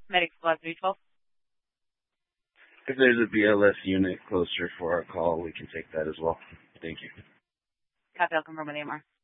Medic Squad 312. If there's a BLS unit closer for our call, we can take that as well. Thank you. Copy, I'll confirm with AMR.